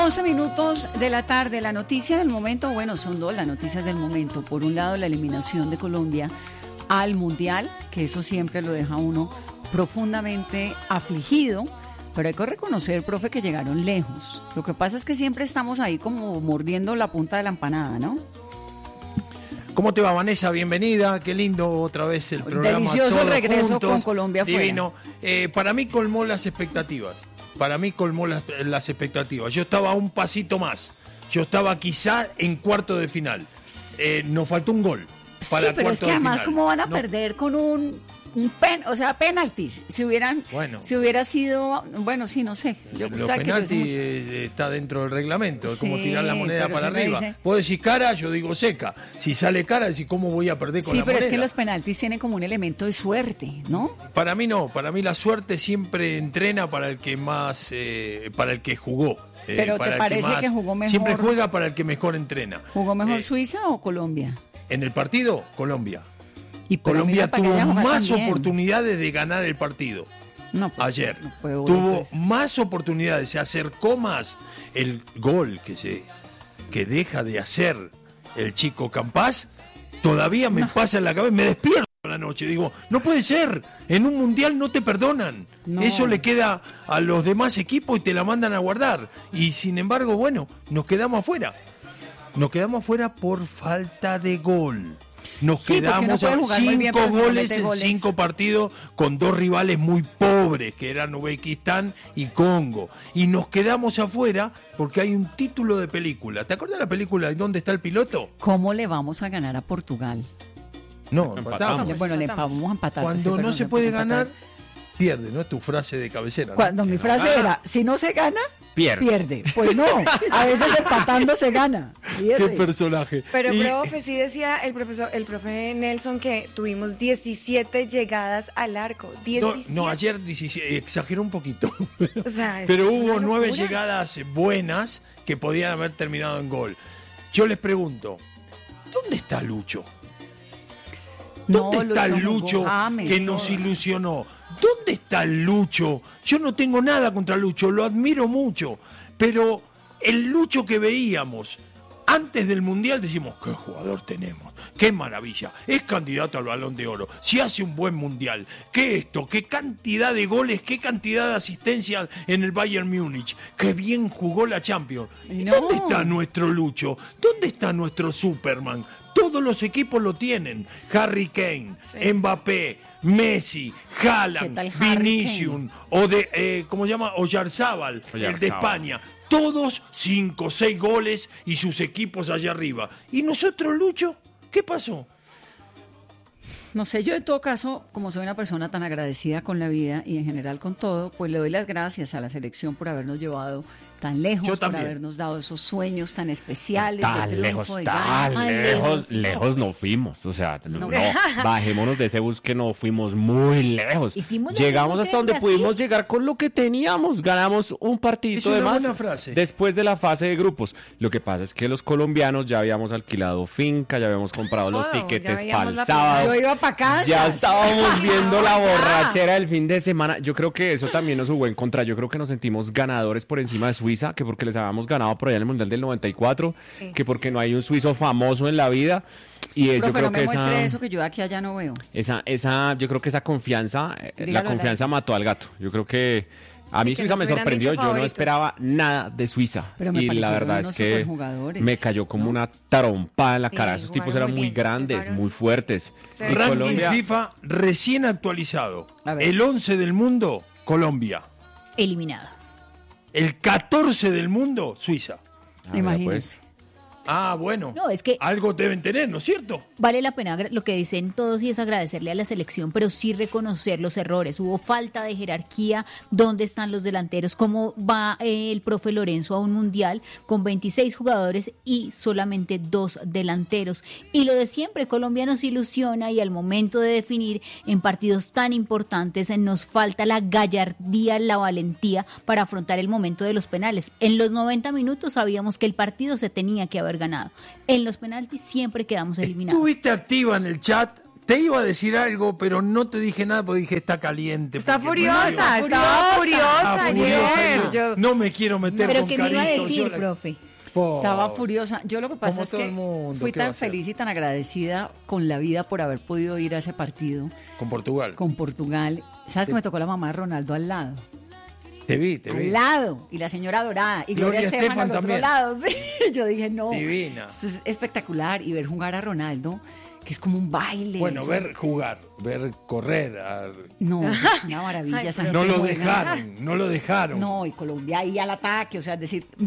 11 minutos de la tarde, la noticia del momento, bueno, son dos las noticias del momento. Por un lado, la eliminación de Colombia al Mundial, que eso siempre lo deja a uno profundamente afligido, pero hay que reconocer, profe, que llegaron lejos. Lo que pasa es que siempre estamos ahí como mordiendo la punta de la empanada, ¿no? ¿Cómo te va, Vanessa? Bienvenida, qué lindo otra vez el programa. Delicioso todos regreso juntos, con Colombia afuera. Divino. Para mí colmó las expectativas. Las expectativas. Yo estaba un pasito más. Yo estaba quizá en cuarto de final. Nos faltó un gol para sí, pero es que además, ¿cómo van a perder con penaltis? Si hubiera sido, bueno, sí, no sé. Los penaltis está dentro del reglamento, sí, es como tirar la moneda para arriba. Vos decís cara, yo digo seca. Si sale cara, decís cómo voy a perder con la moneda. Sí, pero es que los penaltis tienen como un elemento de suerte, ¿no? Para mí no, para mí la suerte siempre entrena para el que más, para el que jugó. Pero ¿te parece que jugó mejor? Siempre juega para el que mejor entrena. ¿Jugó mejor Suiza o Colombia? En el partido, Colombia. Y Colombia tuvo más oportunidades de ganar el partido. No, pues, ayer. No tuvo más oportunidades, se acercó más. El gol que deja de hacer el chico Campás, todavía me pasa en la cabeza, me despierto la noche, digo, no puede ser, en un mundial no te perdonan, eso le queda a los demás equipos y te la mandan a guardar, y sin embargo, bueno, nos quedamos afuera por falta de gol. Nos quedamos a 5 goles en 5 partidos con 2 rivales muy pobres, que eran Uzbekistán y Congo. Y nos quedamos afuera porque hay un título de película. ¿Te acuerdas de la película ¿Dónde está el piloto? ¿Cómo le vamos a ganar a Portugal? No, empatamos. Bueno, le vamos a empatar. Cuando no se puede ganar, pierde, ¿no? Es tu frase de cabecera. Cuando mi frase era, si no se gana, pierde. Pues no, a veces empatando se gana. Qué personaje. Pero, profe, sí decía el profe Nelson que tuvimos 17 llegadas al arco. 17. No, ayer 17, exageró un poquito. O sea, pero hubo 9 llegadas buenas que podían haber terminado en gol. Yo les pregunto, ¿dónde está Lucho? ¿Dónde está Lucho que nos ilusionó? ¿Dónde está Lucho? Yo no tengo nada contra Lucho, lo admiro mucho, pero el Lucho que veíamos antes del Mundial decimos, qué jugador tenemos, qué maravilla, es candidato al Balón de Oro, si hace un buen Mundial, qué cantidad de goles, qué cantidad de asistencias en el Bayern Múnich, qué bien jugó la Champions. No. ¿Dónde está nuestro Lucho? ¿Dónde está nuestro Superman? Todos los equipos lo tienen, Harry Kane, Mbappé, Messi, Haaland, Vinicius, ¿cómo se llama? Oyarzábal, el de España. Todos 5 o 6 goles y sus equipos allá arriba. ¿Y nosotros, Lucho? ¿Qué pasó? No sé, yo en todo caso, como soy una persona tan agradecida con la vida y en general con todo, pues le doy las gracias a la selección por habernos llevado tan lejos, por habernos dado esos sueños tan especiales. Lejos no fuimos, o sea, no, bajémonos de ese bus que no fuimos muy lejos. Llegamos hasta donde pudimos llegar con lo que teníamos, ganamos un partidito de más después de la fase de grupos. Lo que pasa es que los colombianos ya habíamos alquilado finca, ya habíamos comprado los tiquetes para el sábado. Yo iba para casa. Ya estábamos viendo la borrachera del fin de semana. Yo creo que eso también nos jugó en contra. Yo creo que nos sentimos ganadores por encima de Suiza, que porque les habíamos ganado por allá en el Mundial del 94, que porque no hay un suizo famoso en la vida. Y yo creo que eso que yo aquí allá no veo. Yo creo que esa confianza, la confianza mató al gato. Yo creo que a mí Suiza me sorprendió, yo no esperaba nada de Suiza. Y la verdad es que me cayó como una trompada en la cara. Esos tipos eran muy grandes, muy fuertes. Ranking FIFA recién actualizado. El 11 del mundo, Colombia. Eliminado. El 14 del mundo, Suiza. Imagínense. Ah, bueno. No, es que algo deben tener, ¿no es cierto? Vale la pena lo que dicen todos y es agradecerle a la selección, pero sí reconocer los errores. Hubo falta de jerarquía. ¿Dónde están los delanteros? ¿Cómo va el profe Lorenzo a un mundial con 26 jugadores y solamente 2 delanteros? Y lo de siempre, Colombia nos ilusiona y al momento de definir en partidos tan importantes nos falta la gallardía, la valentía para afrontar el momento de los penales. En los 90 minutos sabíamos que el partido se tenía que haber ganado. En los penaltis siempre quedamos eliminados. Estuviste activa en el chat Te iba a decir algo, pero no te dije nada porque dije está caliente. Estaba furiosa ayer. No me quiero meter con Carito. ¿Pero qué me iba a decir, profe? Estaba furiosa. Yo lo que pasa es que fui tan feliz y tan agradecida con la vida por haber podido ir a ese partido. Con Portugal. Con Portugal. ¿Sabes que me tocó la mamá de Ronaldo al lado? Te vi. Al lado. Y la señora Dorada. Y Gloria Estefan al otro lado. Sí. Yo dije, no. Divina. Esto es espectacular. Y ver jugar a Ronaldo, que es como un baile. Bueno, ver jugar, ver correr. No, es una maravilla. No lo dejaron. No, y Colombia ahí al ataque. O sea, es decir...